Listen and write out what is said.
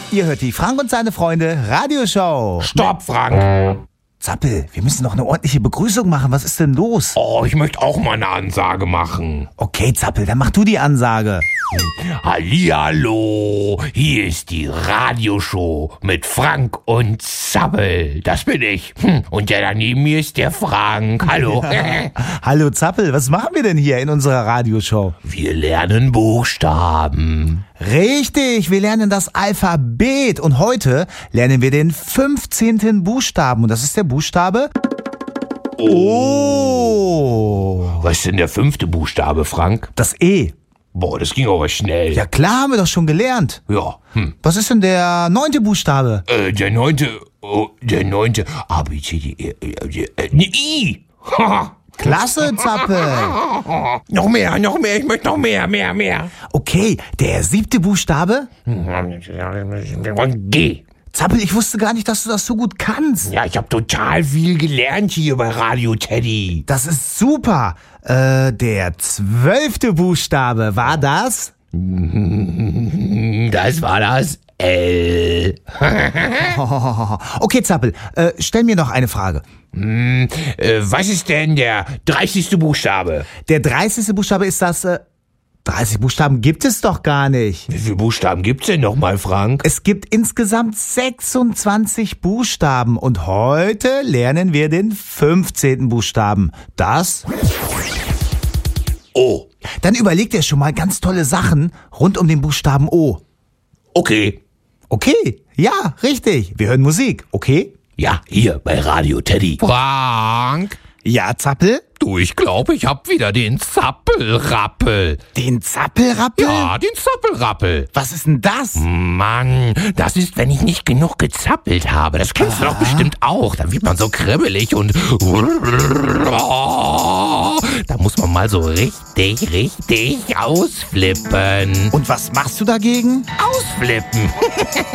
Ihr hört die Frank und seine Freunde Radioshow. Stopp, Frank! Zappel, wir müssen noch eine ordentliche Begrüßung machen. Was ist denn los? Oh, ich möchte auch mal eine Ansage machen. Okay, Zappel, dann mach du die Ansage. Hallihallo, hier ist die Radioshow mit Frank und Zappel. Das bin ich. Und der da neben mir ist der Frank. Hallo. Hallo Zappel, was machen wir denn hier in unserer Radioshow? Wir lernen Buchstaben. Richtig, wir lernen das Alphabet und heute lernen wir den 15. Buchstaben und das ist der Buchstabe O. Was ist denn der 5. Buchstabe, Frank? Das E. Boah, das ging aber schnell. Ja klar, haben wir doch schon gelernt. Ja. Was ist denn der 9. Buchstabe? Der 9. Der 9. A, B, C, D, E, I. Klasse, Zappel. Noch mehr, ich möchte noch mehr. Okay, der 7. Buchstabe? G. Zappel, ich wusste gar nicht, dass du das so gut kannst. Ja, ich habe total viel gelernt hier bei Radio Teddy. Das ist super. Der 12. Buchstabe, war das? Das war das L. Okay, Zappel, stell mir noch eine Frage. Was ist denn der 30. Buchstabe? Der 30. Buchstabe ist das... 30 Buchstaben gibt es doch gar nicht. Wie viele Buchstaben gibt's denn nochmal, Frank? Es gibt insgesamt 26 Buchstaben und heute lernen wir den 15. Buchstaben. Das O. Dann überleg dir schon mal ganz tolle Sachen rund um den Buchstaben O. Okay. Okay, ja, richtig. Wir hören Musik, okay? Ja, hier bei Radio Teddy. Frank, Ja, Zappel? du, ich glaube, ich hab wieder den Zappelrappel. Den Zappelrappel? Ja, den Zappelrappel. Was ist denn das? Mann, das ist, wenn ich nicht genug gezappelt habe. Das kennst du doch bestimmt auch. Dann wird man so kribbelig und... Da muss man mal so richtig ausflippen. Und was machst du dagegen? Ausflippen.